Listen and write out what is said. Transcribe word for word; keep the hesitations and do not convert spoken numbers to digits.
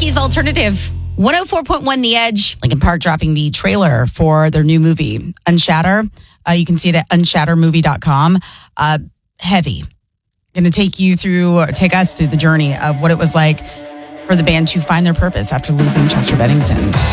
Rocky's Alternative. one oh four point one The Edge. Linkin Park dropping the trailer for their new movie, Unshatter. Uh, you can see it at unshatter movie dot com. Uh, heavy. Going to take you through, take us through the journey of what it was like for the band to find their purpose after losing Chester Bennington.